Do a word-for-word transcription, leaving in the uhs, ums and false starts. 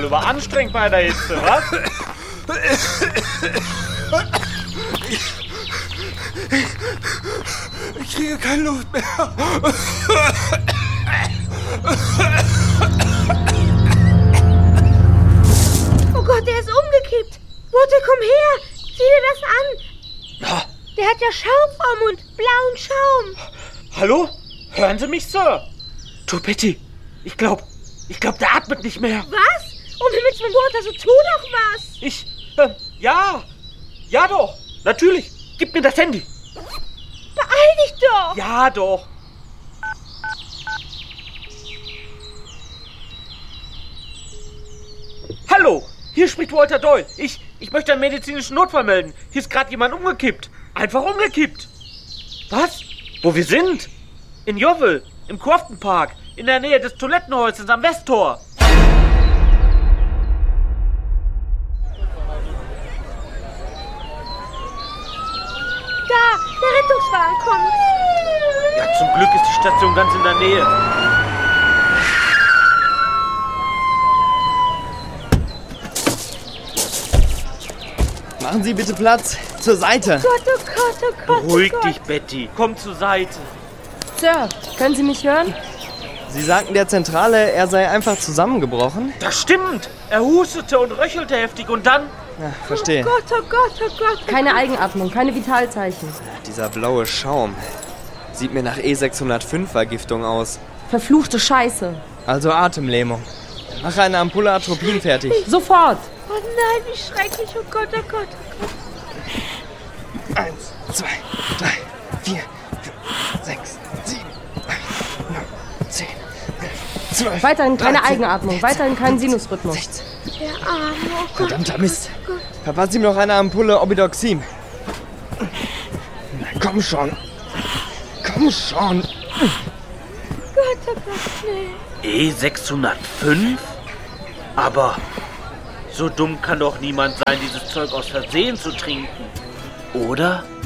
voll überanstrengt bei der Hitze, was? Ich kriege keine Luft mehr. Oh Gott, der ist umgekippt. Mutter, komm her. Sieh dir das an. Der hat ja Schaum vom Mund. Blauen Schaum. Hallo? Hören Sie mich, Sir? Du, Betty, ich glaub, ich glaub, der atmet nicht mehr. Was? Um Himmels Willen, Mutter, so tu doch was. Ich, ähm, ja. Ja doch, natürlich. Gib mir das Handy. Beeil dich doch. Ja doch. Hallo, hier spricht Walter Doyle. Ich, ich möchte einen medizinischen Notfall melden. Hier ist gerade jemand umgekippt. Einfach umgekippt. Was? Wo wir sind? In Yeovil, im Crofton Park, in der Nähe des Toilettenhäuschens am Westtor. Da, der Rettungswagen kommt. Ja, zum Glück ist die Station ganz in der Nähe. Machen Sie bitte Platz. Zur Seite. Gott, oh Gott, oh Gott, Beruhig oh Gott. dich, Betty. Komm zur Seite. Sir, können Sie mich hören? Sie sagten der Zentrale, er sei einfach zusammengebrochen? Das stimmt. Er hustete und röchelte heftig und dann... Ja, verstehe. Oh Gott, oh Gott, oh Gott. Oh Keine Gott. Eigenatmung, keine Vitalzeichen. Dieser blaue Schaum. Sieht mir nach E sechshundertfünf-Vergiftung aus. Verfluchte Scheiße. Also Atemlähmung. Mach eine Ampulle Atropin fertig. Sofort. Oh nein, wie schrecklich. Oh Gott, oh Gott, oh Gott. Eins, zwei, drei, vier, fünf, sechs, sieben, acht, neun, zehn, elf, zwölf. Weiterhin keine dreizehn, Eigenatmung, vierzehn, weiterhin kein Sinusrhythmus. sechzehn. Der Arme, oh Gott. Verdammter Mist. Oh Gott. Verpasst ihm noch eine Ampulle Obidoxin. Na, komm schon. Komm schon. Gott, oh Gott, nee. E sechshundertfünf? Aber so dumm kann doch niemand sein, dieses Zeug aus Versehen zu trinken. Oder?